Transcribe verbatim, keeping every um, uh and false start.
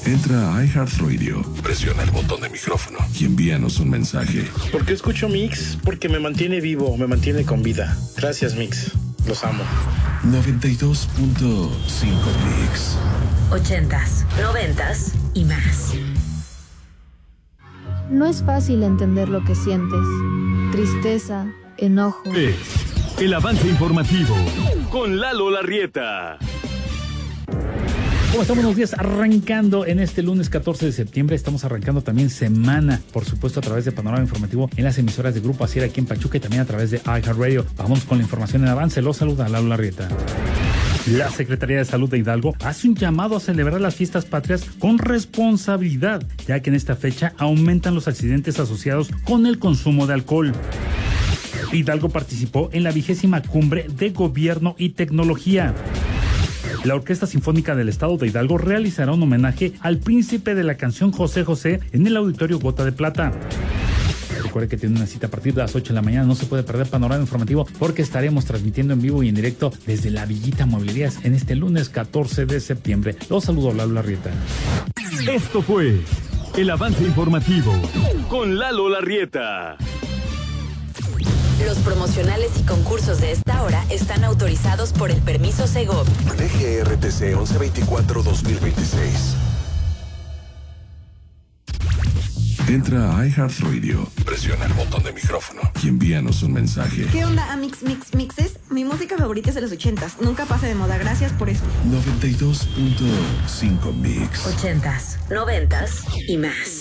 Entra a iHeartRadio, presiona el botón de micrófono y envíanos un mensaje. ¿Por qué escucho Mix? Porque me mantiene vivo, me mantiene con vida. Gracias, Mix. Los amo. noventa y dos punto cinco Mix. Ochentas, noventas y más. No es fácil entender lo que sientes. Tristeza, enojo. Es el avance informativo con Lalo Larrieta. ¿Cómo estamos? Buenos días, arrancando en este lunes catorce de septiembre. Estamos arrancando también semana, por supuesto, a través de Panorama Informativo en las emisoras de Grupo Asier aquí en Pachuca y también a través de iHeartRadio. Vamos con la información en avance. Los saluda Lalo Larrieta. La Secretaría de Salud de Hidalgo hace un llamado a celebrar las fiestas patrias con responsabilidad, ya que en esta fecha aumentan los accidentes asociados con el consumo de alcohol. Hidalgo participó en la vigésima cumbre de Gobierno y Tecnología. La Orquesta Sinfónica del Estado de Hidalgo realizará un homenaje al príncipe de la canción José José en el Auditorio Gota de Plata. Recuerde que tiene una cita a partir de las ocho de la mañana. No se puede perder Panorama Informativo porque estaremos transmitiendo en vivo y en directo desde la Villita Mueblerías en este lunes catorce de septiembre. Los saludo, Lalo Larrieta. Esto fue el avance informativo con Lalo Larrieta. Los promocionales y concursos de esta hora están autorizados por el permiso Segov. D G R T C once veinticuatro dos mil veintiséis. Entra a iHeartRadio, presiona el botón de micrófono y envíanos un mensaje. ¿Qué onda, Amix Mix Mixes? Mi música favorita es de los ochentas. Nunca pasa de moda. Gracias por eso. noventa y dos punto cinco Mix. Ochentas, noventas y más.